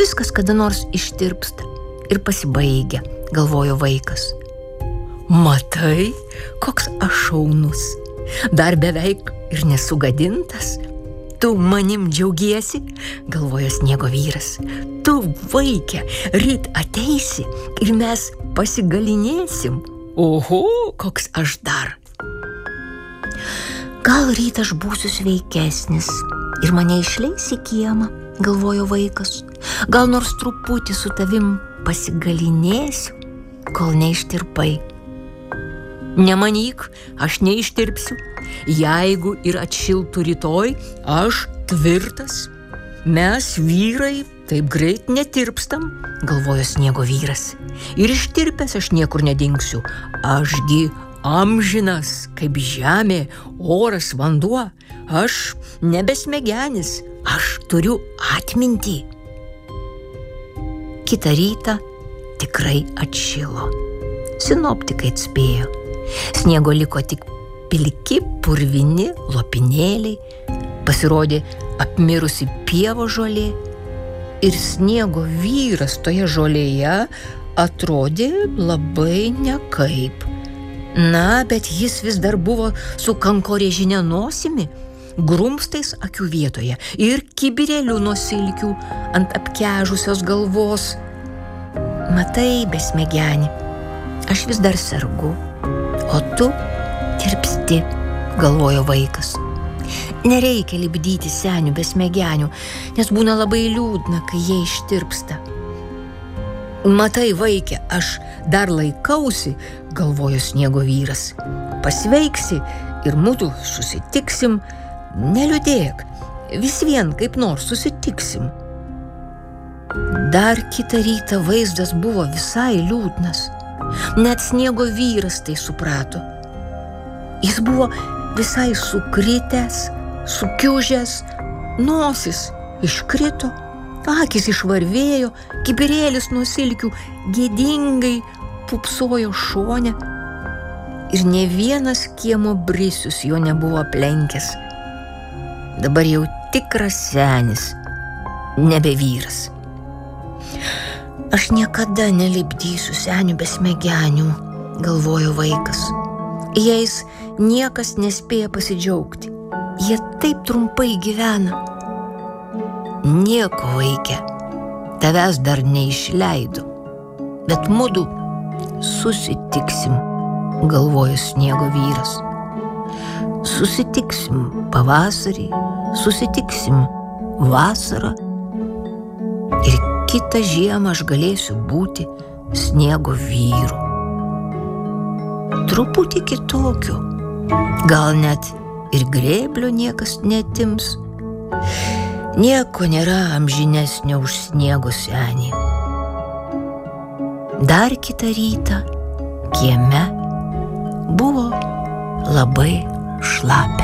Viskas kada nors ištirpsta ir pasibaigia, galvojo vaikas. Matai, koks aš šaunus, dar beveik ir nesugadintas. Tu manim džiaugiesi, galvojo Sniego vyras. Tu, vaike, ryt ateisi ir mes pasigalinėsim. Oho, koks aš dar. Gal ryt aš būsiu sveikesnis ir mane išleis į kiemą, galvojo vaikas. Gal nors truputį su tavim pasigalinėsiu, kol neištirpai. Nemanyk, aš neištirpsiu. Jeigu ir atšiltų rytoj, aš tvirtas. Mes, vyrai, taip greit netirpstam, galvojo Sniego vyras. Ir ištirpęs aš niekur nedingsiu. Ašgi amžinas, kaip žemė, oras, vanduo. Aš nebesmegenis, aš turiu atmintį. Kitą rytą tikrai atšilo. Sinoptikai atspėjo. Sniego liko tik pilki, purvini lopinėliai, pasirodė apmirusi pievo žolė ir Sniego vyras toje žolėje atrodė labai nekaip. Na, bet jis vis dar buvo su kankorėžine nosimi, grumstais akių vietoje ir kibirėliu nuo silkių ant apkežusios galvos. Matai, besmegeni, aš vis dar sergu, o tu tirpsti, galvojo vaikas. Nereikia lipdyti senių besmegenių, nes būna labai liūdna, kai jie ištirpsta. Matai, vaike, aš dar laikausi, galvojo Sniego vyras. Pasveiksi ir mudu susitiksim. Neliūdėk, vis vien kaip nors susitiksim. Dar kitą rytą vaizdas buvo visai liūdnas. Net Sniego vyras tai suprato. Jis buvo visai sukritęs, sukiužęs, nosis iškrito, akys išvarvėjo, kibirėlis nuo silkių gėdingai pupsojo šone ir nė vienas kiemo brisius jo nebuvo aplenkęs. Dabar jau tikras senis, nebe vyras. Aš niekada nelipdysiu senių besmegenių, galvojo vaikas. Jais niekas nespėja pasidžiaugti. Jie taip trumpai gyvena. Nieko, vaike, tavęs dar neišleido, bet mudu susitiksim, galvojo Sniego vyras. Susitiksim pavasarį, susitiksim vasarą ir kitą žiemą aš galėsiu būti Sniego vyru. Truputį kitokiu, gal net ir grėblio niekas netims. Nieko nėra amžinesnio už Sniego senį. Dar kitą rytą kieme buvo labai šlapia.